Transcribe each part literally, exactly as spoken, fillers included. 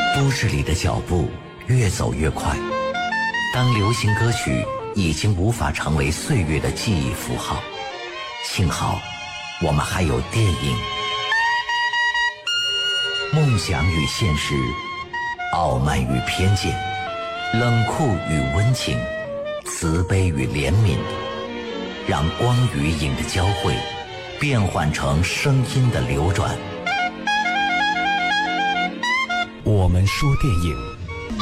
都市里的脚步越走越快，当流行歌曲已经无法成为岁月的记忆符号，幸好我们还有电影。梦想与现实，傲慢与偏见，冷酷与温情，慈悲与怜悯，让光与影的交汇变换成声音的流转。我们说电影。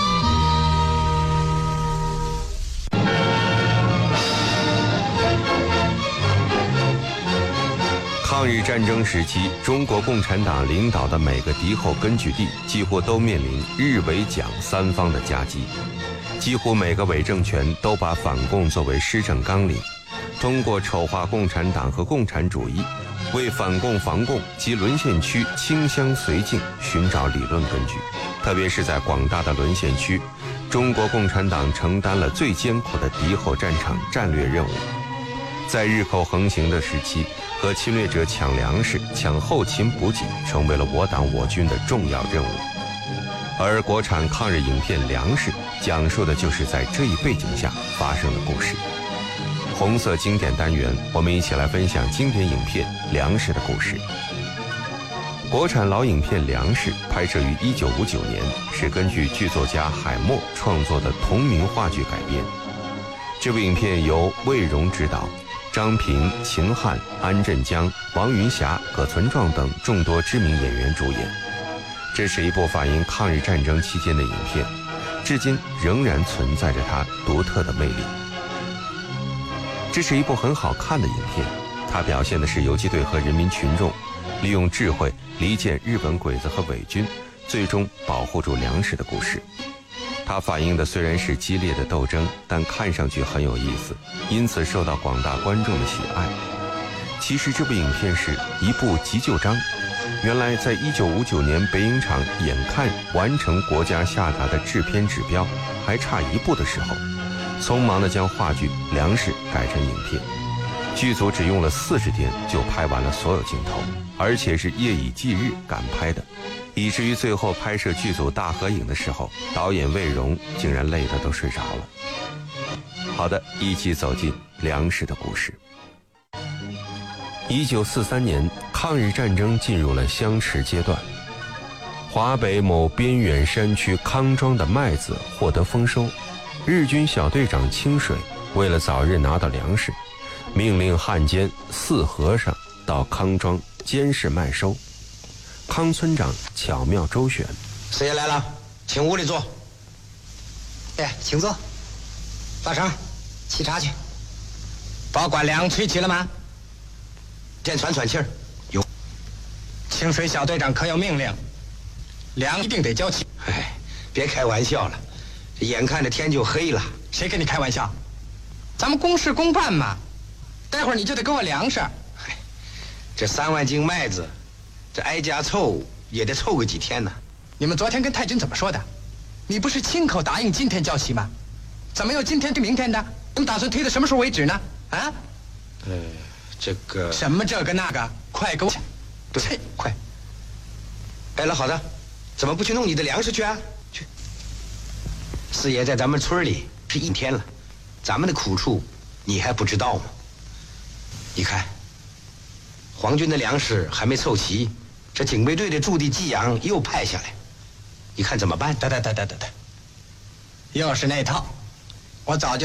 抗日战争时期，中国共产党领导的每个敌后根据地几乎都面临日伪蒋三方的夹击，几乎每个伪政权都把反共作为施政纲领，通过丑化共产党和共产主义，为反共防共及沦陷区倾相绥靖寻找理论根据。特别是在广大的沦陷区，中国共产党承担了最艰苦的敌后战场战略任务。在日寇横行的时期，和侵略者抢粮食、抢后勤补给成为了我党我军的重要任务。而国产抗日影片《粮食》讲述的就是在这一背景下发生的故事。红色经典单元，我们一起来分享经典影片《粮食》的故事。国产老影片《粮食》拍摄于一九五九年，是根据剧作家海默创作的同名话剧改编。这部影片由魏荣执导，张平、秦汉、安振江、王云霞、葛存壮等众多知名演员主演。这是一部反映抗日战争期间的影片，至今仍然存在着它独特的魅力。这是一部很好看的影片，它表现的是游击队和人民群众利用智慧离间日本鬼子和伪军，最终保护住粮食的故事。它反映的虽然是激烈的斗争，但看上去很有意思，因此受到广大观众的喜爱。其实这部影片是一部急救章，原来在一九五九年北影厂眼看完成国家下达的制片指标还差一步的时候，匆忙地将话剧《粮食》改成影片。剧组只用了四十天就拍完了所有镜头，而且是夜以继日赶拍的，以至于最后拍摄剧组大合影的时候，导演魏荣竟然累得都睡着了。好的，一起走进粮食的故事。一九四三年，抗日战争进入了相持阶段。华北某边远山区康庄的麦子获得丰收，日军小队长清水为了早日拿到粮食，命令汉奸四和尚到康庄监视麦收。康村长巧妙周旋， 师爷来了，请屋里坐。 哎，请坐。 大成，沏茶去。保管粮吹齐了吗？先喘喘气儿。有。清水小队长可有命令？粮一定得交齐。哎，别开玩笑了，这眼看着天就黑了。谁跟你开玩笑？咱们公事公办嘛。待会儿你就得给我粮食。哎，这三万斤麦子。这挨家凑也得凑个几天呢。你们昨天跟太君怎么说的？你不是亲口答应今天交齐吗？怎么又今天对明天的？你们打算推到什么时候为止呢？啊？呃，这个什么这个那个，快给我！对，快！哎，老好子，怎么不去弄你的粮食去啊？去！四爷在咱们村里是一天了，咱们的苦处你还不知道吗？你看，皇军的粮食还没凑齐。这警备队的驻地济阳又派下来，你看怎么办？得得得得得得，又是那套，我早就